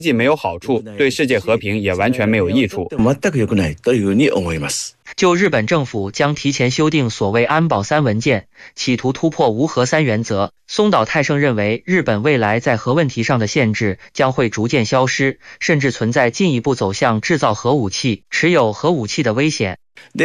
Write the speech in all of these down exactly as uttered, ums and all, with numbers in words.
既没有好处，对世界和平也完全没有益处。 就日本政府将提前修订所谓安保三文件，企图突破无核三原则，松岛泰盛认为，日本未来在核问题上的限制将会逐渐消失，甚至存在进一步走向制造核武器、持有核武器的危险。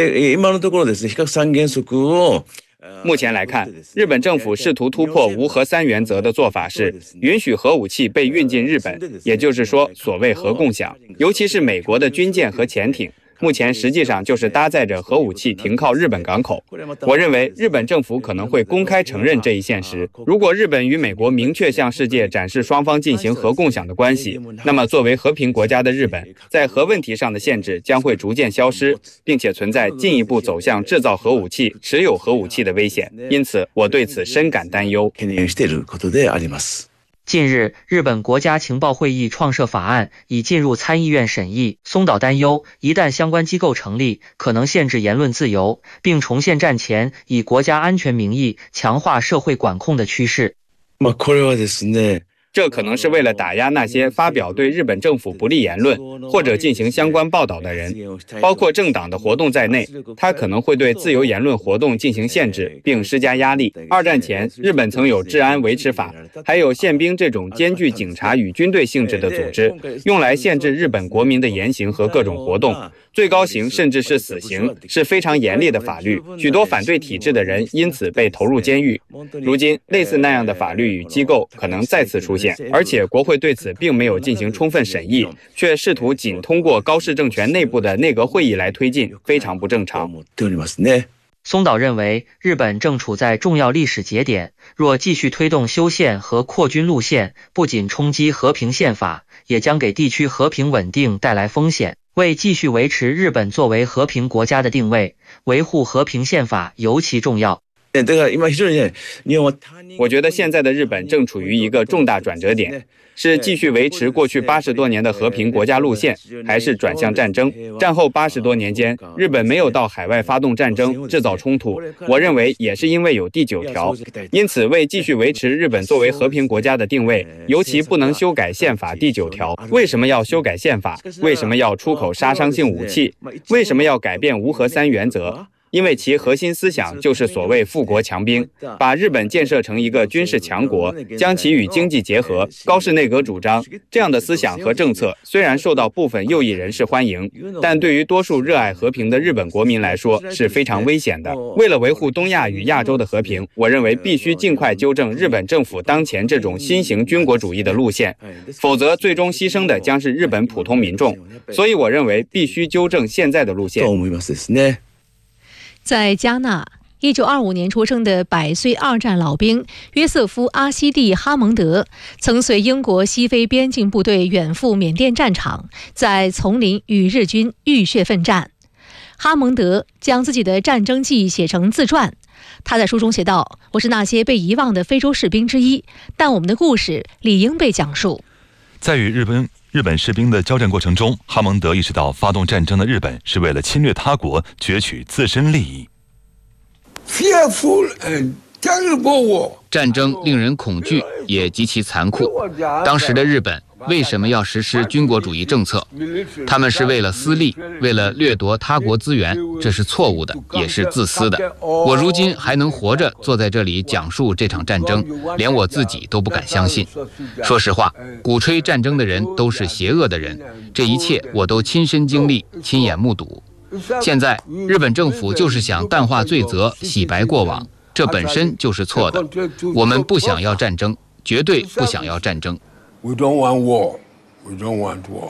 目前来看，日本政府试图突破无核三原则的做法是允许核武器被运进日本，也就是说所谓核共享，尤其是美国的军舰和潜艇。目前实际上就是搭载着核武器停靠日本港口。我认为日本政府可能会公开承认这一现实。如果日本与美国明确向世界展示双方进行核共享的关系，那么作为和平国家的日本，在核问题上的限制将会逐渐消失，并且存在进一步走向制造核武器、持有核武器的危险。因此，我对此深感担忧。 近日，日本国家情报会议创设法案已进入参议院审议。松岛担忧，一旦相关机构成立，可能限制言论自由，并重现战前以国家安全名义强化社会管控的趋势。 这可能是为了打压那些发表对日本政府不利言论或者进行相关报道的人，包括政党的活动在内，它可能会对自由言论活动进行限制并施加压力。二战前，日本曾有治安维持法，还有宪兵这种兼具警察与军队性质的组织，用来限制日本国民的言行和各种活动。最高刑甚至是死刑，是非常严厉的法律，许多反对体制的人因此被投入监狱。如今，类似那样的法律与机构可能再次出现，而且国会对此并没有进行充分审议，却试图仅通过高市政权内部的内阁会议来推进，非常不正常。 松岛认为，日本正处在重要历史节点，若继续推动修宪和扩军路线，不仅冲击和平宪法，也将给地区和平稳定带来风险。为继续维持日本作为和平国家的定位，维护和平宪法尤其重要。 我觉得现在的日本正处于一个重大转折点，是继续维持过去八十多年的和平国家路线，还是转向战争？战后八十多年间，日本没有到海外发动战争、制造冲突，我认为也是因为有第九条。因此，为继续维持日本作为和平国家的定位，尤其不能修改宪法第九条。为什么要修改宪法？为什么要出口杀伤性武器？为什么要改变无核三原则？因为其核心思想就是所谓富国强兵，把日本建设成一个军事强国，将其与经济结合。高市内阁主张这样的思想和政策虽然受到部分右翼人士欢迎，但对于多数热爱和平的日本国民来说是非常危险的。为了维护东亚与亚洲的和平，我认为必须尽快纠正日本政府当前这种新型军国主义的路线，否则最终牺牲的将是日本普通民众。所以我认为必须纠正现在的路线。 在加纳，一九二五年出生的百岁二战老兵约瑟夫·阿西蒂·哈蒙德，曾随英国西非边境部队远赴缅甸战场，在丛林与日军浴血奋战。哈蒙德将自己的战争记写成自传，他在书中写道：“我是那些被遗忘的非洲士兵之一，但我们的故事理应被讲述。” 在与日本日本士兵的交战过程中，哈蒙德意识到发动战争的日本是为了侵略他国，攫取自身利益。 战争令人恐惧，也极其残酷。当时的日本为什么要实施军国主义政策？他们是为了私利，为了掠夺他国资源，这是错误的，也是自私的。我如今还能活着坐在这里讲述这场战争，连我自己都不敢相信。说实话，鼓吹战争的人都是邪恶的人，这一切我都亲身经历，亲眼目睹。现在日本政府就是想淡化罪责，洗白过往，这本身就是错的。我们不想要战争，绝对不想要战争。We don't want war. We don't want war.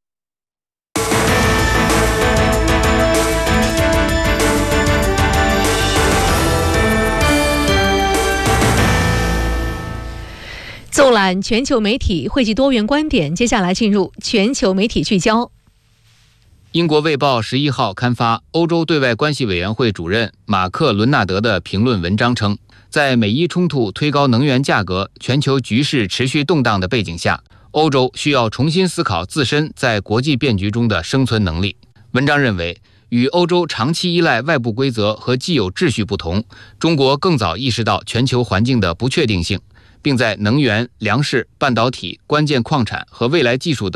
纵览全球媒体，汇集多元观点。接下来进入全球媒体聚焦。 英国《卫报》十一号刊发欧洲对外关系委员会主任马克·伦纳德的评论文章称，在美伊冲突推高能源价格、全球局势持续动荡的背景下，欧洲需要重新思考自身在国际变局中的生存能力。文章认为，与欧洲长期依赖外部规则和既有秩序不同，中国更早意识到全球环境的不确定性，并在能源、粮食、半导体、关键矿产和未来技术等